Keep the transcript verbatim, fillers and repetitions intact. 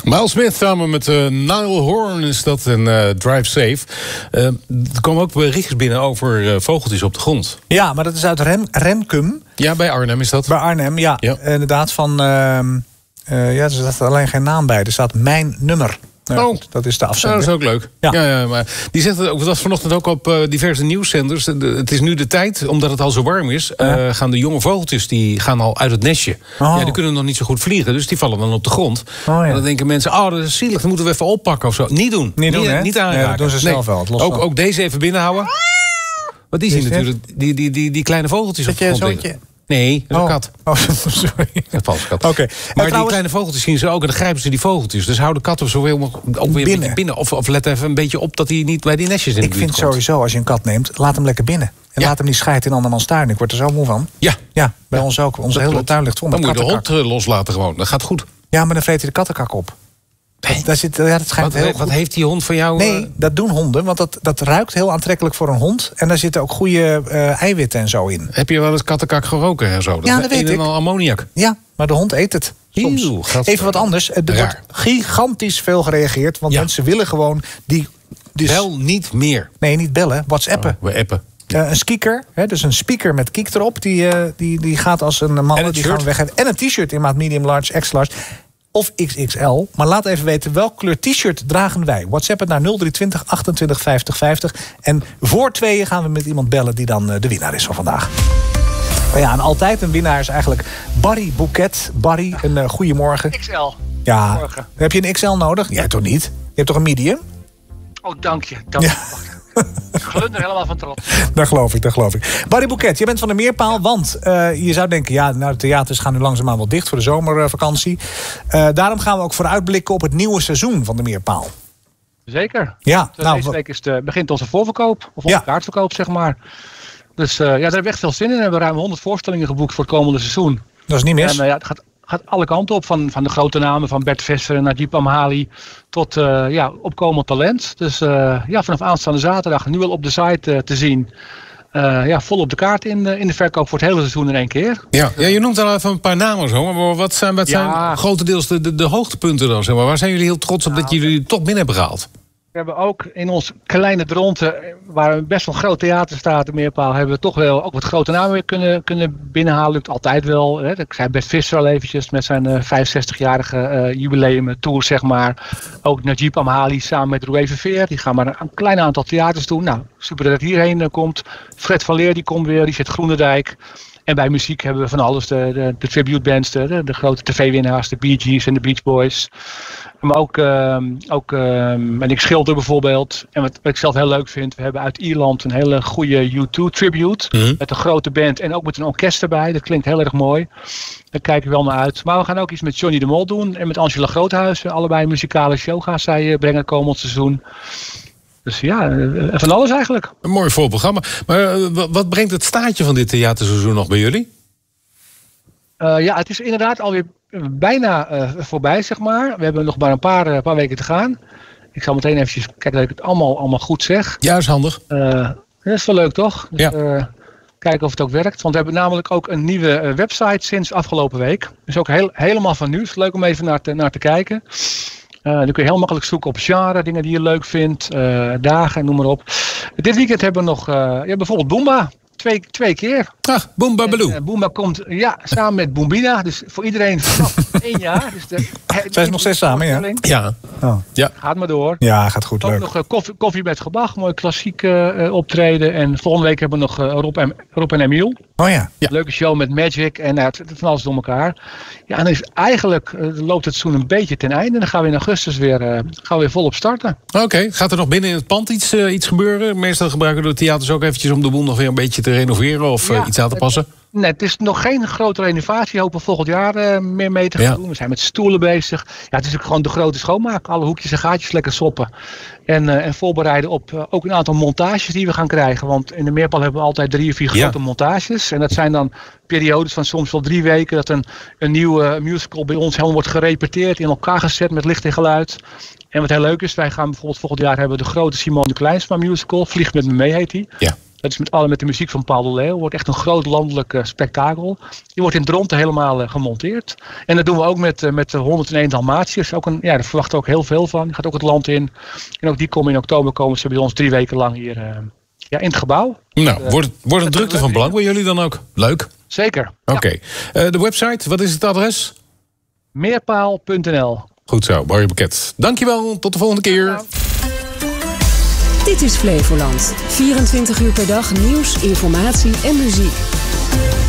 Miles Smith samen met uh, Nile Horn is dat en uh, Drive Safe. Uh, er komen ook berichtjes binnen over uh, vogeltjes op de grond. Ja, maar dat is uit Rem, Remkum. Ja, bij Arnhem is dat. Bij Arnhem, ja. ja. Inderdaad van... Uh, uh, ja, er staat alleen geen naam bij. Er staat mijn nummer. Ja, oh, dat is de afzender. Ja, dat is ook leuk. Ja. Ja, ja, maar die zegt het ook, dat was vanochtend ook op uh, diverse nieuwszenders. De, het is nu de tijd, omdat het al zo warm is... Uh, ja. gaan de jonge vogeltjes die gaan al uit het nestje. Oh. Ja, die kunnen nog niet zo goed vliegen, dus die vallen dan op de grond. Oh, ja. En dan denken mensen, oh, dat is zielig, dat moeten we even oppakken of zo. Niet doen. Niet doen, niet, hè? Niet aanraken. Nee, dat doen ze zelf nee. wel. Het ook, ook deze even binnenhouden. Want die zien natuurlijk die, die, die, die kleine vogeltjes op de grond liggen. Nee, dat is oh. een kat. Oh, sorry. Een valse kat. Okay. Maar trouwens... die kleine vogeltjes zien ze ook en dan grijpen ze die vogeltjes. Dus hou de katten zoveel mogelijk ook weer binnen. Een beetje binnen. Of, of let even een beetje op dat hij niet bij die nestjes in de Ik buurt vind komt. Sowieso, als je een kat neemt, laat hem lekker binnen. En ja. laat hem niet scheiden in andermans tuin. Ik word er zo moe van. Ja. Ja, bij ja. ons ook. Onze hele tuin ligt vol met Dan moet je de kattenkak. hond loslaten gewoon. Dat gaat goed. Ja, maar dan vreet hij de kattenkak op. Nee. Daar zit, ja, dat schijnt wat, heel wat goed. heeft die hond van jou? Nee, uh... dat doen honden. Want dat, dat ruikt heel aantrekkelijk voor een hond. En daar zitten ook goede uh, eiwitten en zo in. Heb je wel eens kattenkak geroken en zo? Dat ja, dat weet ik. Al ammoniak. Ja, maar de hond eet het. Soms. Eeuw, even wat anders. Er Raar. wordt gigantisch veel gereageerd. Want ja. mensen willen gewoon die... Dus... Bel niet meer. Nee, niet bellen. WhatsAppen. Oh, we appen. Uh, een speaker, hè, dus een speaker met kiek erop. Die, uh, die, die gaat als een man. En die gaan we weggeven. En een t-shirt in maat medium, large, extra large. Of X X L. Maar laat even weten welk kleur t-shirt dragen wij. WhatsApp het naar nul drie twintig achtentwintig vijftig vijftig. En voor tweeën gaan we met iemand bellen die dan uh, de winnaar is van vandaag. Maar ja, en altijd een winnaar is eigenlijk Barry Bouquet. Barry, een uh, goeiemorgen. X L. Ja, Morgen. Heb je een X L nodig? Jij toch niet? Je hebt toch een medium? Oh, dank je. Dank je. Ja. Ik glunder helemaal van trots. Dat geloof ik, dat geloof ik. Barry Bouquet, je bent van de Meerpaal, want uh, je zou denken... ja, nou, de theaters gaan nu langzaamaan wel dicht voor de zomervakantie. Uh, daarom gaan we ook vooruitblikken op het nieuwe seizoen van de Meerpaal. Zeker. Ja, dus nou, deze week is de, begint onze voorverkoop, of onze ja. kaartverkoop, zeg maar. Dus uh, ja, daar hebben we echt veel zin in. We hebben ruim honderd voorstellingen geboekt voor het komende seizoen. Dat is niet mis. En uh, ja, het gaat... gaat alle kanten op, van, van de grote namen, van Bert Visser en Najib Amhali, tot uh, ja, opkomend talent. Dus uh, ja, vanaf aanstaande zaterdag nu al op de site uh, te zien. Uh, ja, vol op de kaart in de, in de verkoop voor het hele seizoen in één keer. Ja, ja, je noemt al even een paar namen zo, maar wat zijn, wat zijn ja. grotendeels de, de, de hoogtepunten dan? Zeg maar? Waar zijn jullie heel trots op ja, dat jullie toch binnen hebben gehaald? We hebben ook in ons kleine Dronten, waar best wel een groot theater staat, de Meerpaal, hebben we toch wel ook wat grote namen weer kunnen, kunnen binnenhalen. Lukt altijd wel. Hè. Ik zei Bert Visser al eventjes met zijn uh, vijfenzestigjarige uh, jubileum tour, zeg maar. Ook Najib Amhali samen met Roué Verveer. Die gaan maar een klein aantal theaters doen. Nou, super dat het hierheen uh, komt. Fred van Leer die komt weer, die zit Groenendijk. En bij muziek hebben we van alles, de, de, de tribute bands, de, de grote tv-winnaars, de Bee Gees en de Beach Boys. Maar ook, uh, ook uh, en ik schilder bijvoorbeeld. En wat, wat ik zelf heel leuk vind, we hebben uit Ierland een hele goede U twee tribute. Mm-hmm. Met een grote band en ook met een orkest erbij. Dat klinkt heel erg mooi. Daar kijk ik wel naar uit. Maar we gaan ook iets met Johnny de Mol doen. En met Angela Groothuizen. Allebei een muzikale show gaan zij uh, brengen komend seizoen. Dus ja, uh, van alles eigenlijk. Een mooi voorprogramma. Maar uh, wat brengt het staartje van dit theaterseizoen nog bij jullie? Uh, ja, het is inderdaad alweer bijna uh, voorbij, zeg maar. We hebben nog maar een paar, uh, paar weken te gaan. Ik zal meteen eventjes kijken dat ik het allemaal, allemaal goed zeg. Ja, is handig. Uh, dat is wel leuk, toch? Dus, ja. uh, kijken of het ook werkt. Want we hebben namelijk ook een nieuwe uh, website sinds afgelopen week. Dus ook heel, helemaal van nieuws. Leuk om even naar te, naar te kijken. Uh, dan kun je heel makkelijk zoeken op genre, dingen die je leuk vindt. Uh, dagen, noem maar op. Dit weekend hebben we nog uh, ja, bijvoorbeeld Boomba. Twee, twee keer. Ah, Boomba Baloo. Uh, Boomba komt ja, samen met Boombina. Dus voor iedereen vanaf één jaar. Dus de, Zijn ze nog steeds samen, ja? Ja. Oh. ja. Gaat maar door. Ja, gaat goed, ook leuk. nog uh, koffie, koffie met gebak. Mooi klassiek uh, optreden. En volgende week hebben we nog uh, Rob, en, Rob en Emiel. Oh ja. ja. Leuke show met Magic en uh, het, van alles door elkaar. Ja, en dan is eigenlijk uh, loopt het seizoen een beetje ten einde. En dan gaan we in augustus weer, uh, gaan we weer volop starten. Oké, okay. Gaat er nog binnen in het pand iets, uh, iets gebeuren? Meestal gebruiken de theaters ook eventjes om de boel nog weer een beetje te renoveren of ja, uh, iets aan te passen? Nee, het is nog geen grote renovatie. Hopen volgend jaar uh, meer mee te gaan ja. doen. We zijn met stoelen bezig. Ja, het is ook gewoon de grote schoonmaak. Alle hoekjes en gaatjes lekker soppen. En, uh, en voorbereiden op uh, ook een aantal montages die we gaan krijgen. Want in de Meerpaal hebben we altijd drie of vier grote ja. montages. En dat zijn dan periodes van soms wel drie weken. Dat een, een nieuwe musical bij ons helemaal wordt gerepeteerd. In elkaar gezet met licht en geluid. En wat heel leuk is, wij gaan bijvoorbeeld volgend jaar hebben we de grote Simone de Kleinsma musical. Vlieg met me mee heet die. Ja. Dat is met, alle, met de muziek van Paul de Leeuw. Wordt echt een groot landelijk uh, spektakel. Die wordt in Dronten helemaal uh, gemonteerd. En dat doen we ook met, uh, met de honderdéén Dalmatiërs. Ook een, ja, daar verwachten we ook heel veel van. Die gaat ook het land in. En ook die komen in oktober komen ze bij ons drie weken lang hier uh, ja, in het gebouw. Nou, uh, wordt, wordt een drukte van belang bij jullie dan ook? Leuk. Zeker. Oké. Okay. Ja. Uh, de website, wat is het adres? meerpaal punt n l. Goed zo, Barry Bouquet. Dankjewel, tot de volgende keer. Ja. Dit is Flevoland. vierentwintig uur per dag nieuws, informatie en muziek.